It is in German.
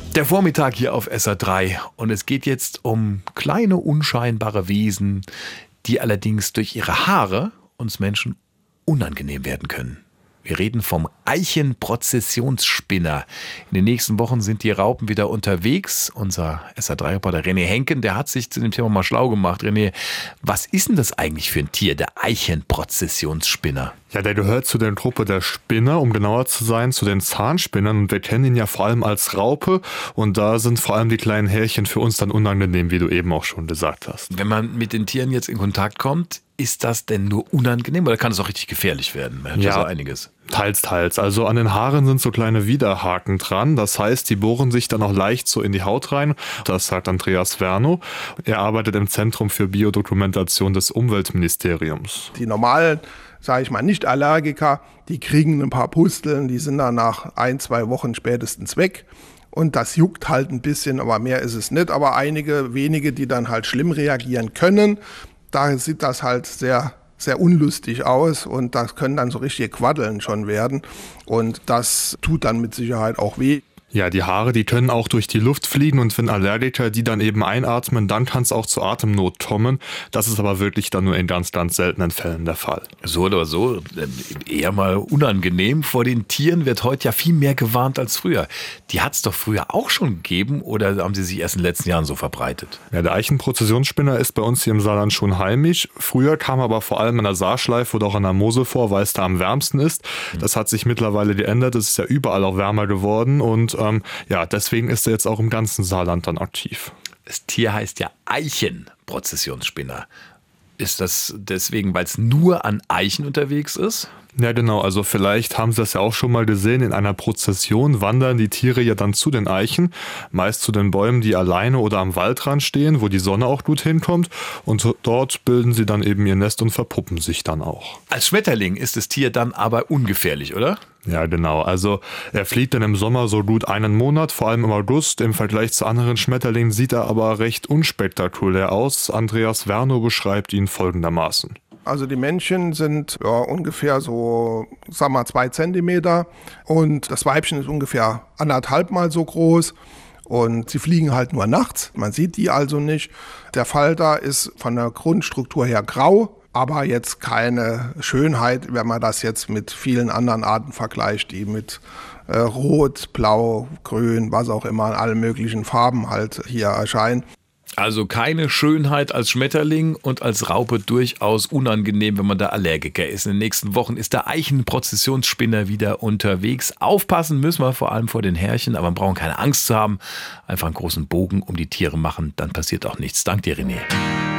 Der Vormittag hier auf SR3 und es geht jetzt um kleine, unscheinbare Wesen, die allerdings durch ihre Haare uns Menschen unangenehm werden können. Wir reden vom Eichenprozessionsspinner. In den nächsten Wochen sind die Raupen wieder unterwegs. Unser SR3-Reporter René Henken, der hat sich zu dem Thema mal schlau gemacht. René, was ist denn das eigentlich für ein Tier, der Eichenprozessionsspinner? Ja, der gehört zu der Truppe der Spinner, um genauer zu sein, zu den Zahnspinnern. Und wir kennen ihn ja vor allem als Raupe. Und da sind vor allem die kleinen Härchen für uns dann unangenehm, wie du eben auch schon gesagt hast. Wenn man mit den Tieren jetzt in Kontakt kommt, ist das denn nur unangenehm oder kann es auch richtig gefährlich werden? Man hört ja so einiges. Teils, teils. Also an den Haaren sind so kleine Widerhaken dran. Das heißt, die bohren sich dann auch leicht so in die Haut rein. Das sagt Andreas Werno. Er arbeitet im Zentrum für Biodokumentation des Umweltministeriums. Die normalen, sage ich mal, Nicht-Allergiker, die kriegen ein paar Pusteln, die sind dann nach 1-2 Wochen spätestens weg. Und das juckt halt ein bisschen, aber mehr ist es nicht. Aber einige wenige, die dann halt schlimm reagieren können, da sieht das halt sehr, sehr unlustig aus und das können dann so richtige Quaddeln schon werden und das tut dann mit Sicherheit auch weh. Ja, die Haare, die können auch durch die Luft fliegen und wenn Allergiker die dann eben einatmen, dann kann es auch zu Atemnot kommen. Das ist aber wirklich dann nur in ganz, ganz seltenen Fällen der Fall. So oder so, eher mal unangenehm. Vor den Tieren wird heute ja viel mehr gewarnt als früher. Die hat es doch früher auch schon gegeben oder haben sie sich erst in den letzten Jahren so verbreitet? Ja, der Eichenprozessionsspinner ist bei uns hier im Saarland schon heimisch. Früher kam er aber vor allem in der Saarschleife oder auch in der Mosel vor, weil es da am wärmsten ist. Das hat sich mittlerweile geändert. Es ist ja überall auch wärmer geworden und deswegen ist er jetzt auch im ganzen Saarland dann aktiv. Das Tier heißt ja Eichenprozessionsspinner. Ist das deswegen, weil es nur an Eichen unterwegs ist? Ja, genau. Also vielleicht haben Sie das ja auch schon mal gesehen. In einer Prozession wandern die Tiere ja dann zu den Eichen, meist zu den Bäumen, die alleine oder am Waldrand stehen, wo die Sonne auch gut hinkommt. Und dort bilden sie dann eben ihr Nest und verpuppen sich dann auch. Als Schmetterling ist das Tier dann aber ungefährlich, oder? Ja, genau. Also er fliegt dann im Sommer so gut einen Monat, vor allem im August. Im Vergleich zu anderen Schmetterlingen sieht er aber recht unspektakulär aus. Andreas Werno beschreibt ihn folgendermaßen. Also die Männchen sind ungefähr so, 2 Zentimeter und das Weibchen ist ungefähr 1,5 Mal so groß und sie fliegen halt nur nachts. Man sieht die also nicht. Der Falter ist von der Grundstruktur her grau, aber jetzt keine Schönheit, wenn man das jetzt mit vielen anderen Arten vergleicht, die mit Rot, Blau, Grün, was auch immer, in allen möglichen Farben halt hier erscheinen. Also keine Schönheit als Schmetterling und als Raupe durchaus unangenehm, wenn man da Allergiker ist. In den nächsten Wochen ist der Eichenprozessionsspinner wieder unterwegs. Aufpassen müssen wir vor allem vor den Härchen, aber wir brauchen keine Angst zu haben. Einfach einen großen Bogen um die Tiere machen, dann passiert auch nichts. Dank dir, René.